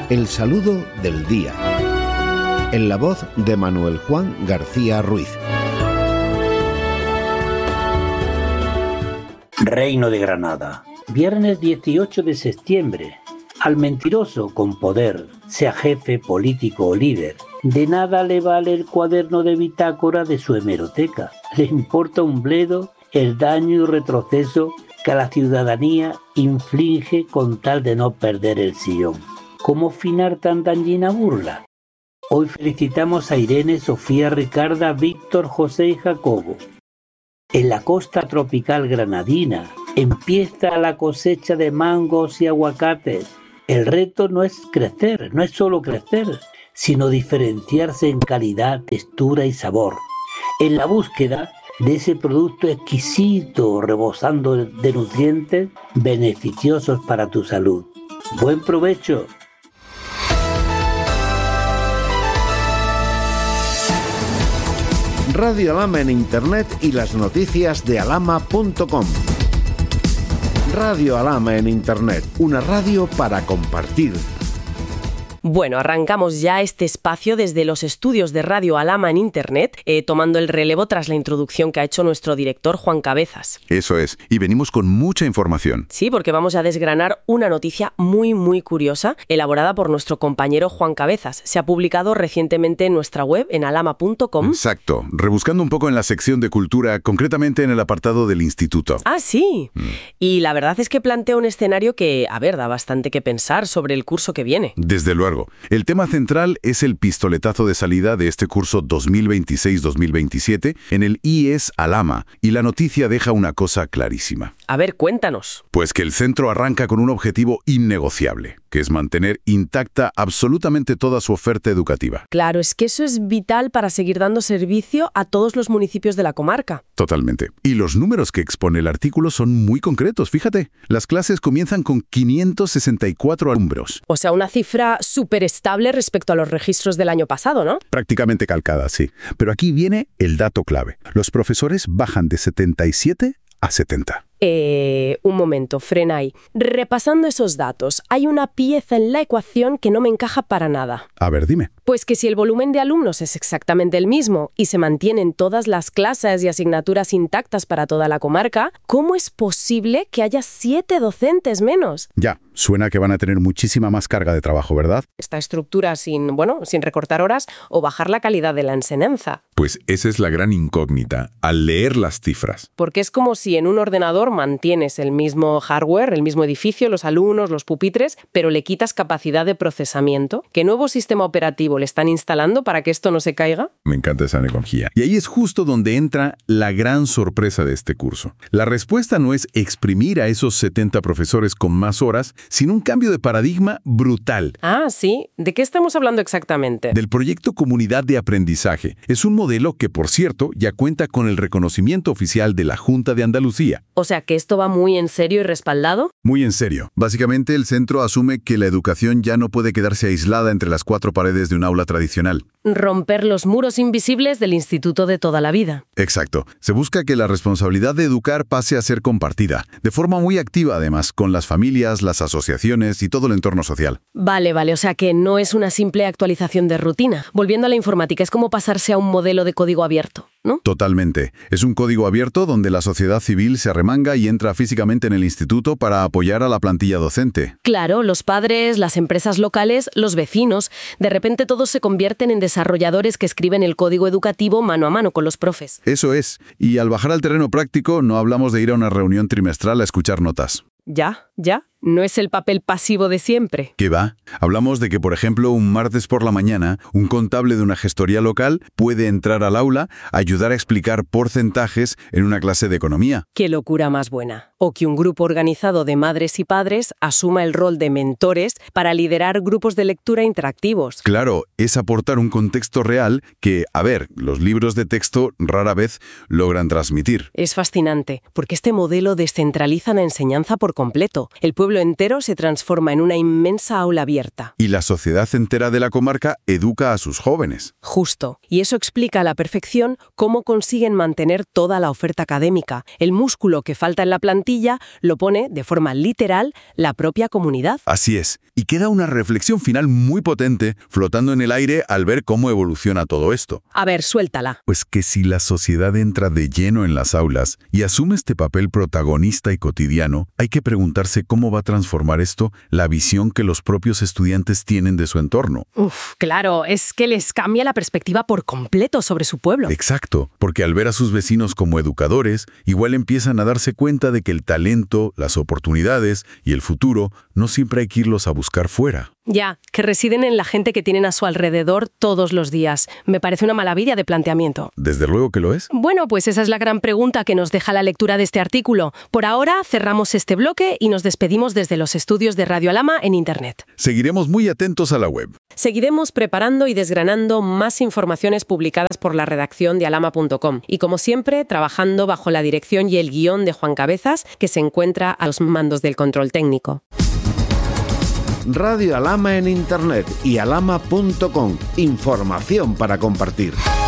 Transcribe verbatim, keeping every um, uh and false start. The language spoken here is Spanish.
El saludo del día. En la voz de Manuel Juan García Ruiz. Reino de Granada. Viernes dieciocho de septiembre. Al mentiroso con poder, sea jefe, político o líder, de nada le vale el cuaderno de bitácora de su hemeroteca. Le importa un bledo el daño y retroceso que a la ciudadanía inflige con tal de no perder el sillón. ¿Cómo finar tan dañina burla? Hoy felicitamos a Irene, Sofía, Ricarda, Víctor, José y Jacobo. En la costa tropical granadina empieza la cosecha de mangos y aguacates. El reto no es crecer, no es solo crecer, sino diferenciarse en calidad, textura y sabor. En la búsqueda de ese producto exquisito, rebosando de nutrientes beneficiosos para tu salud. ¡Buen provecho! Radio Alhama en Internet y las noticias de alhama punto com. Radio Alhama en Internet, una radio para compartir. Bueno, arrancamos ya este espacio desde los estudios de Radio Alhama en Internet, eh, tomando el relevo tras la introducción que ha hecho nuestro director Juan Cabezas. Eso es, y venimos con mucha información. Sí, porque vamos a desgranar una noticia muy, muy curiosa, elaborada por nuestro compañero Juan Cabezas. Se ha publicado recientemente en nuestra web, en alhama punto com. Exacto, rebuscando un poco en la sección de cultura, concretamente en el apartado del instituto. Ah, sí. Mm. Y la verdad es que plantea un escenario que, a ver, da bastante que pensar sobre el curso que viene. Desde luego. El tema central es el pistoletazo de salida de este curso dos mil veintiséis dos mil veintisiete en el I E S Alhama, y la noticia deja una cosa clarísima. A ver, cuéntanos. Pues que el centro arranca con un objetivo innegociable, que es mantener intacta absolutamente toda su oferta educativa. Claro, es que eso es vital para seguir dando servicio a todos los municipios de la comarca. Totalmente. Y los números que expone el artículo son muy concretos, fíjate. Las clases comienzan con quinientos sesenta y cuatro alumnos. O sea, una cifra súper estable respecto a los registros del año pasado, ¿no? Prácticamente calcada, sí. Pero aquí viene el dato clave. Los profesores bajan de setenta y siete a setenta. Eh, un momento, frena ahí. Repasando esos datos, hay una pieza en la ecuación que no me encaja para nada. A ver, dime. Pues que si el volumen de alumnos es exactamente el mismo y se mantienen todas las clases y asignaturas intactas para toda la comarca, ¿cómo es posible que haya siete docentes menos? Ya, suena que van a tener muchísima más carga de trabajo, ¿verdad? Esta estructura sin, bueno, sin recortar horas o bajar la calidad de la enseñanza. Pues esa es la gran incógnita al leer las cifras. Porque es como si en un ordenador mantienes el mismo hardware, el mismo edificio, los alumnos, los pupitres, pero le quitas capacidad de procesamiento. ¿Qué nuevo sistema operativo le están instalando para que esto no se caiga? Me encanta esa analogía. Y ahí es justo donde entra la gran sorpresa de este curso. La respuesta no es exprimir a esos setenta profesores con más horas, sino un cambio de paradigma brutal. Ah, sí. ¿De qué estamos hablando exactamente? Del proyecto Comunidad de Aprendizaje. Es un modelo que, por cierto, ya cuenta con el reconocimiento oficial de la Junta de Andalucía. O sea, que esto va muy en serio y respaldado. Muy en serio. Básicamente, el centro asume que la educación ya no puede quedarse aislada entre las cuatro paredes de un aula tradicional. Romper los muros invisibles del instituto de toda la vida. Exacto. Se busca que la responsabilidad de educar pase a ser compartida, de forma muy activa además, con las familias, las asociaciones y todo el entorno social. Vale, vale, o sea que no es una simple actualización de rutina. Volviendo a la informática, es como pasarse a un modelo de código abierto, ¿no? Totalmente. Es un código abierto donde la sociedad civil se arremanga y entra físicamente en el instituto para apoyar a la plantilla docente. Claro, los padres, las empresas locales, los vecinos, de repente todos se convierten en desarrolladores que escriben el código educativo mano a mano con los profes. Eso es. Y al bajar al terreno práctico, no hablamos de ir a una reunión trimestral a escuchar notas. Ya, ya. No es el papel pasivo de siempre. ¿Qué va? Hablamos de que, por ejemplo, un martes por la mañana, un contable de una gestoría local puede entrar al aula, ayudar a explicar porcentajes en una clase de economía. ¡Qué locura más buena! O que un grupo organizado de madres y padres asuma el rol de mentores para liderar grupos de lectura interactivos. Claro, es aportar un contexto real que, a ver, los libros de texto rara vez logran transmitir. Es fascinante, porque este modelo descentraliza la enseñanza por completo. El pueblo pueblo entero se transforma en una inmensa aula abierta. Y la sociedad entera de la comarca educa a sus jóvenes. Justo. Y eso explica a la perfección cómo consiguen mantener toda la oferta académica. El músculo que falta en la plantilla lo pone, de forma literal, la propia comunidad. Así es. Y queda una reflexión final muy potente flotando en el aire al ver cómo evoluciona todo esto. A ver, suéltala. Pues que si la sociedad entra de lleno en las aulas y asume este papel protagonista y cotidiano, hay que preguntarse cómo va a transformar esto la visión que los propios estudiantes tienen de su entorno. Uf, claro, es que les cambia la perspectiva por completo sobre su pueblo. Exacto, porque al ver a sus vecinos como educadores, igual empiezan a darse cuenta de que el talento, las oportunidades y el futuro no siempre hay que irlos a buscar fuera. Ya, que residen en la gente que tienen a su alrededor todos los días. Me parece una maravilla de planteamiento. Desde luego que lo es. Bueno, pues esa es la gran pregunta que nos deja la lectura de este artículo. Por ahora cerramos este bloque y nos despedimos desde los estudios de Radio Alhama en Internet. Seguiremos muy atentos a la web. Seguiremos preparando y desgranando más informaciones publicadas por la redacción de alhama punto com y, como siempre, trabajando bajo la dirección y el guión de Juan Cabezas, que se encuentra a los mandos del control técnico. Radio Alhama en Internet y alhama punto com. Información para compartir.